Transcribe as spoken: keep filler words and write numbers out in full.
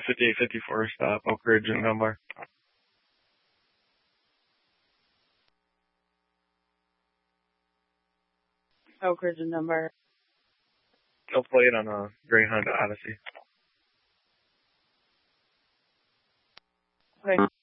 fifty-eight fifty-four stop, Oak Ridge and Dunbar. Oak Ridge and Dunbar. They'll play it on a gray Honda Odyssey. Okay.